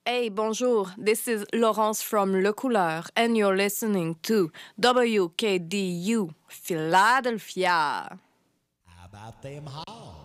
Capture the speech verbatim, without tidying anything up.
Hey, bonjour. This is Laurence from Le Couleur, and you're listening to W K D U Philadelphia. How about them hogs?